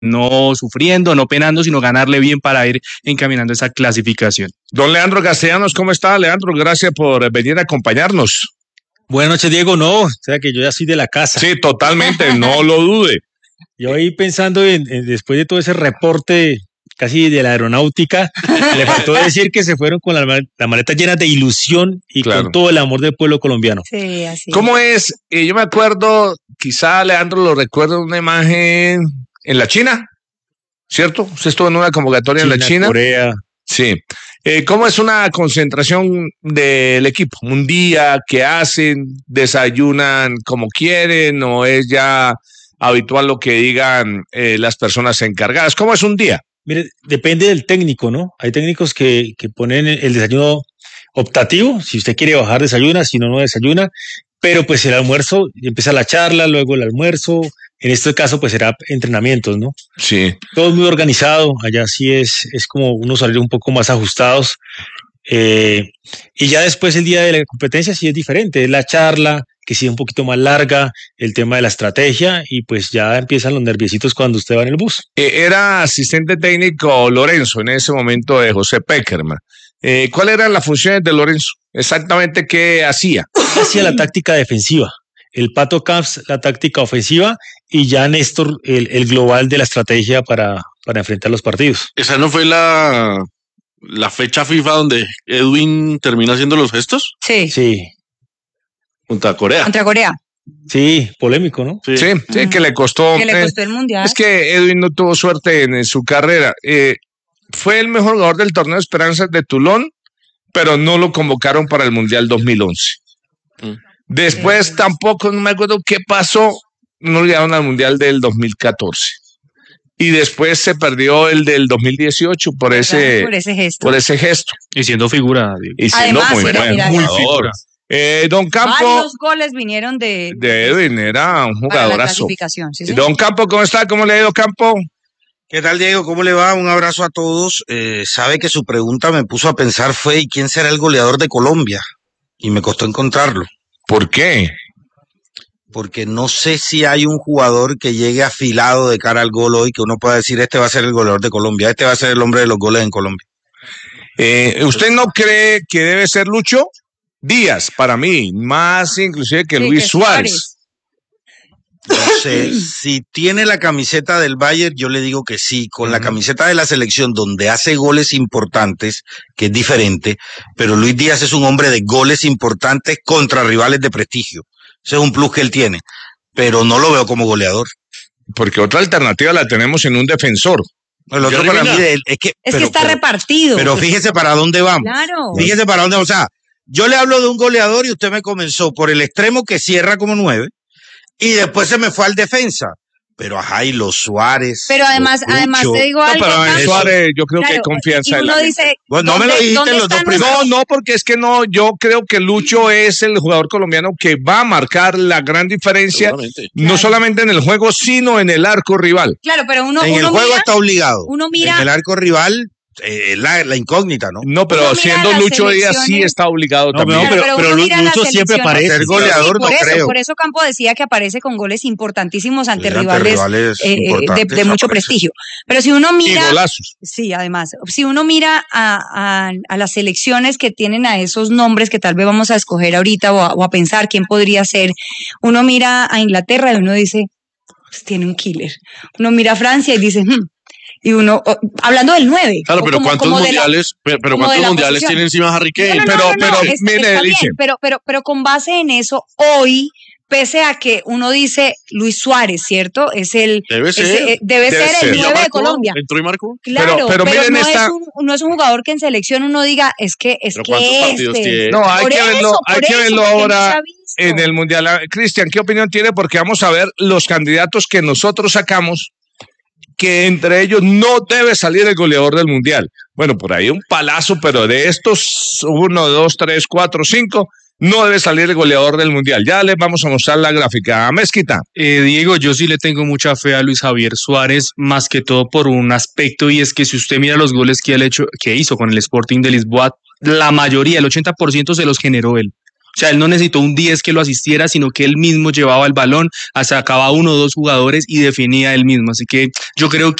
no sufriendo, no penando, sino ganarle bien para ir encaminando esa clasificación. Don Leandro Castellanos, ¿cómo está, Leandro? Gracias por venir a acompañarnos. Buenas noches, Diego. No, o sea que yo ya soy de la casa. Sí, totalmente, no lo dude. Yo ahí pensando después de todo ese reporte casi de la aeronáutica, le faltó decir que se fueron con la maleta llena de ilusión y claro, con todo el amor del pueblo colombiano. Sí, así. ¿Cómo es? Yo me acuerdo, quizá Leandro lo recuerda, una imagen en la China, ¿cierto? Usted estuvo en una convocatoria en la China. Corea. Sí. ¿Cómo es una concentración del equipo? ¿Un día? ¿Qué hacen? ¿Desayunan como quieren? ¿O es ya habitual lo que digan las personas encargadas? ¿Cómo es un día? Mire, depende del técnico, ¿no? Hay técnicos que ponen el desayuno optativo. Si usted quiere bajar, desayuna. Si no, no desayuna. Pero pues el almuerzo, empieza la charla, luego el almuerzo. En este caso, pues será entrenamientos, ¿no? Sí. Todo muy organizado. Allá sí es como unos horarios un poco más ajustados. Y ya después el día de la competencia sí es diferente. Es la charla, que sí es un poquito más larga, el tema de la estrategia, y pues ya empiezan los nerviositos cuando usted va en el bus. Era asistente técnico Lorenzo en ese momento de José Peckerman. ¿Cuáles eran las funciones de Lorenzo? Exactamente, ¿qué hacía? Hacía la táctica defensiva. El Pato Camps, la táctica ofensiva, y ya Néstor, el global de la estrategia para enfrentar los partidos. ¿Esa no fue la fecha FIFA donde Edwin termina haciendo los gestos? Sí. Sí. Contra Corea. Contra Corea. Sí, polémico, ¿no? Sí, que le costó. Que le costó el mundial. Es que Edwin no tuvo suerte en su carrera. Fue el mejor jugador del torneo de Esperanzas de Toulon, pero no lo convocaron para el Mundial 2011. Después tampoco, no me acuerdo qué pasó, no llegaron al Mundial del 2014. Y después se perdió el del 2018 por ese gesto. Y siendo figura. Y siendo además, muy figura. Don Campo. Varios goles vinieron de Edwin, era un jugadorazo. Sí, Don Campo, ¿cómo está? ¿Cómo le ha ido, Campo? ¿Qué tal, Diego? ¿Cómo le va? Un abrazo a todos. Sabe que su pregunta me puso a pensar ¿y quién será el goleador de Colombia? Y me costó encontrarlo. ¿Por qué? Porque no sé si hay un jugador que llegue afilado de cara al gol hoy, que uno pueda decir, este va a ser el goleador de Colombia, este va a ser el hombre de los goles en Colombia. ¿Usted no cree que debe ser Lucho Díaz, para mí, más inclusive que Luis Suárez? No sé, si tiene la camiseta del Bayern, yo le digo que sí. Con la camiseta de la selección, donde hace goles importantes, que es diferente, pero Luis Díaz es un hombre de goles importantes contra rivales de prestigio. Ese es un plus que él tiene, pero no lo veo como goleador. Porque otra alternativa la tenemos en un defensor. El otro para mí es que está repartido. Pero fíjese para dónde vamos. Claro. Fíjese para dónde vamos. O sea, yo le hablo de un goleador y usted me comenzó por el extremo que cierra como 9 y después se me fue al defensa. Pero los Suárez. Pero además te digo algo. Pero en Suárez yo creo que hay confianza en la gente. Dice, no me lo dijiste los dos primeros. No, porque es que no, yo creo que Lucho es el jugador colombiano que va a marcar la gran diferencia, no solamente en el juego, sino en el arco rival. Claro, pero en el juego está obligado. Uno mira. En el arco rival, la incógnita, ¿no? No, pero siendo Lucho Díaz sí está obligado también. Pero Lucho siempre aparece. Ser goleador no creo. Por eso Campo decía que aparece con goles importantísimos ante rivales de mucho prestigio. Pero si uno mira. Y golazos. Sí, además. Si uno mira a las selecciones que tienen a esos nombres que tal vez vamos a escoger ahorita o a pensar quién podría ser, uno mira a Inglaterra y uno dice, pues tiene un killer. Uno mira a Francia y dice, y uno, hablando del 9. Claro, pero ¿cuántos mundiales, ¿cuántos mundiales tiene encima Harry Kane? Pero con base en eso, hoy, pese a que uno dice Luis Suárez, ¿cierto? Es el debe ser el 9 de Colombia. ¿Entró y marcó? Claro, pero no es un jugador que en selección uno diga, es que ¿cuántos partidos tiene? No, hay que verlo ahora en el Mundial. Cristian, ¿qué opinión tiene? Porque vamos a ver los candidatos que nosotros sacamos, que entre ellos no debe salir el goleador del Mundial. Bueno, por ahí un palazo, pero de estos 1, 2, 3, 4, 5, no debe salir el goleador del Mundial. Ya les vamos a mostrar la gráfica. Mezquita. Diego, yo sí le tengo mucha fe a Luis Javier Suárez, más que todo por un aspecto, y es que si usted mira los goles que hizo con el Sporting de Lisboa, la mayoría, el 80% se los generó él. O sea, él no necesitó un 10 que lo asistiera, sino que él mismo llevaba el balón, sacaba 1 o 2 jugadores y definía él mismo. Así que yo creo